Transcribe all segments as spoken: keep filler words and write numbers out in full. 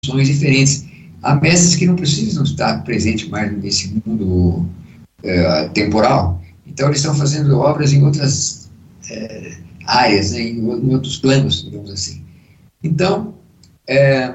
funções diferentes. Há mestres que não precisam estar presentes mais nesse mundo uh, temporal, então eles estão fazendo obras em outras uh, áreas, né, em, em outros planos, digamos assim. Então, é,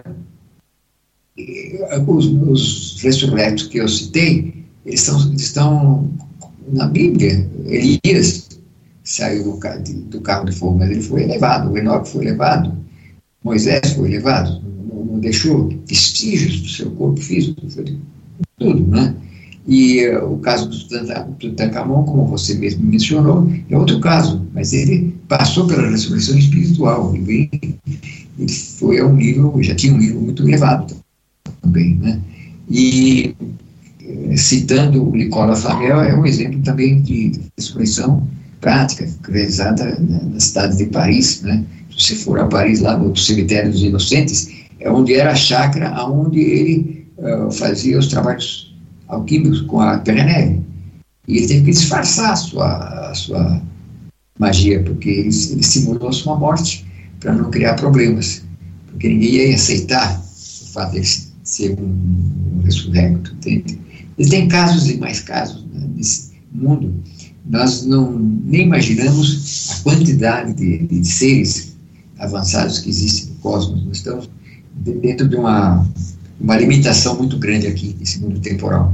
os, os ressurrectos que eu citei, eles estão, eles estão na Bíblia. Elias saiu do, do carro de fogo, mas ele foi elevado, o Enoque foi elevado, Moisés foi elevado, não, não deixou vestígios do seu corpo físico, foi tudo, né? E uh, o caso do Tutankhamon, como você mesmo mencionou, é outro caso, mas ele passou pela ressurreição espiritual, ele, ele foi a um nível, já tinha um nível muito elevado também, né? E uh, citando o Nicola Flamel, é um exemplo também de ressurreição prática, realizada na, na cidade de Paris, né? Se você for a Paris, lá no cemitério dos Inocentes, é onde era a chácara onde ele uh, fazia os trabalhos alquímicos com a Perenelle. E ele teve que disfarçar a sua, a sua magia, porque ele, ele simulou a sua morte para não criar problemas, porque ninguém ia aceitar o fato de ele ser um, um ressurrecto, entende? E tem casos e mais casos, né, nesse mundo. Nós não, nem imaginamos a quantidade de, de seres avançados que existem no cosmos. Nós estamos dentro de uma uma limitação muito grande aqui, nesse mundo temporal.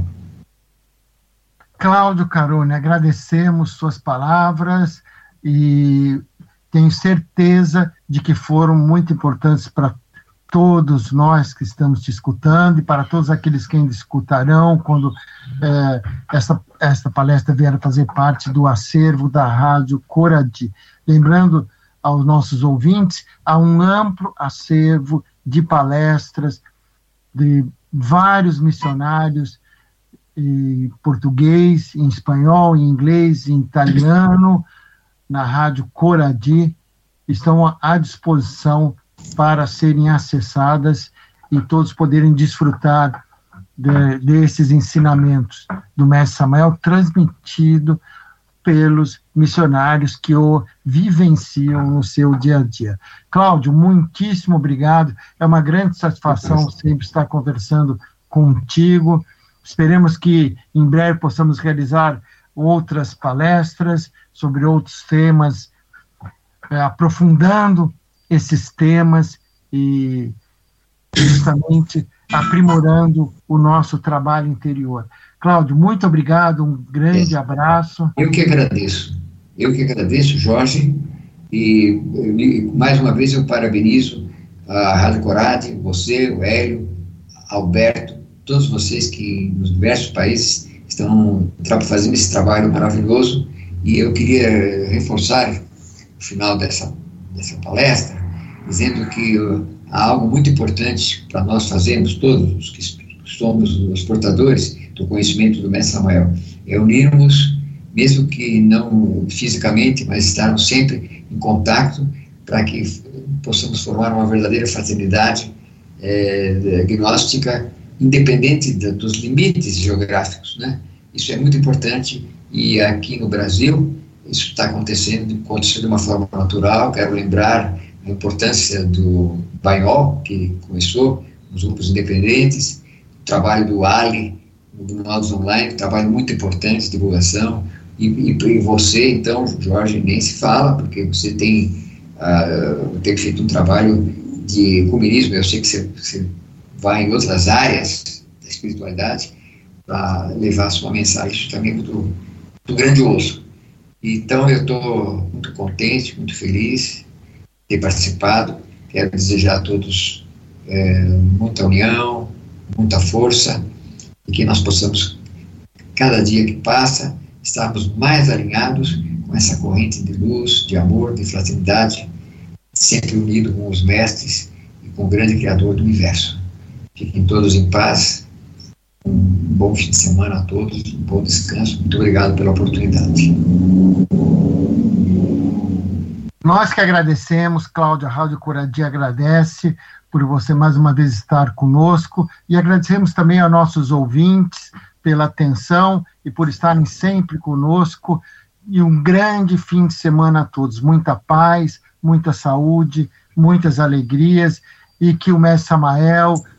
Cláudio Carone, agradecemos suas palavras e tenho certeza de que foram muito importantes para todos nós que estamos te escutando e para todos aqueles que ainda escutarão quando é, esta, esta palestra vier a fazer parte do acervo da Rádio Coradi. Lembrando aos nossos ouvintes, há um amplo acervo de palestras de vários missionários em português, em espanhol, em inglês, em italiano, na Rádio Coradi, estão à disposição para serem acessadas e todos poderem desfrutar de, desses ensinamentos do Mestre Samael, transmitido pelos missionários que o vivenciam no seu dia a dia. Cláudio, muitíssimo obrigado, é uma grande satisfação sempre estar conversando contigo, esperemos que em breve possamos realizar outras palestras sobre outros temas, é, aprofundando esses temas e justamente aprimorando o nosso trabalho interior. Cláudio, muito obrigado, um grande é. abraço. Eu que agradeço, eu que agradeço, Jorge, e, e mais uma vez eu parabenizo a Rádio Coradi, você, o Hélio, Alberto, todos vocês que nos diversos países estão fazendo esse trabalho maravilhoso, e eu queria reforçar o final dessa, dessa palestra, dizendo que uh, há algo muito importante para nós fazermos, todos os que somos os portadores do conhecimento do Mestre Samael, é unirmos, mesmo que não fisicamente, mas estarmos sempre em contato para que possamos formar uma verdadeira fraternidade é, gnóstica, independente de, dos limites geográficos, né? Isso é muito importante, e aqui no Brasil isso está acontecendo, acontecendo de uma forma natural. Quero lembrar a importância do Banhol, que começou nos grupos independentes, o trabalho do Ali, no Gnodos Online, um trabalho muito importante de divulgação, e, e, e você, então, Jorge, nem se fala, porque você tem, uh, tem feito um trabalho de ecumenismo. Eu sei que você, você vai em outras áreas da espiritualidade para levar a sua mensagem. Isso também é muito, muito grandioso. Então, eu estou muito contente, muito feliz de ter participado. Quero desejar a todos é, muita união, muita força, e que nós possamos, cada dia que passa, estarmos mais alinhados com essa corrente de luz, de amor, de fraternidade, sempre unido com os mestres e com o grande Criador do Universo. Fiquem todos em paz, um bom fim de semana a todos, um bom descanso. Muito obrigado pela oportunidade. Nós que agradecemos, Cláudio, a Rádio Coradi agradece por você mais uma vez estar conosco, e agradecemos também aos nossos ouvintes pela atenção e por estarem sempre conosco, e um grande fim de semana a todos, muita paz, muita saúde, muitas alegrias, e que o Mestre Samael